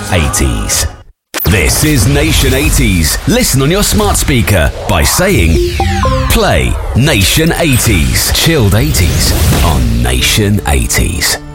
80s. This is Nation 80s. Listen on your smart speaker by saying, play Nation 80s. Chilled 80s on Nation 80s.